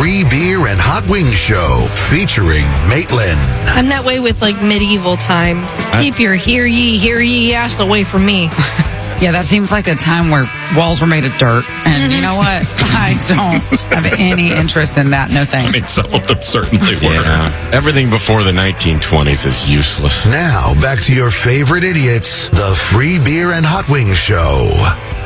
Free Beer and Hot Wings Show featuring Maitland. I'm that way with like medieval times. Keep your hear ye ass away from me. Yeah, that seems like a time where walls were made of dirt. And you know what? I don't have any interest in that. No thanks. I mean, some of them certainly were. Yeah. Everything before the 1920s is useless. Now, back to your favorite idiots, the Free Beer and Hot Wings Show.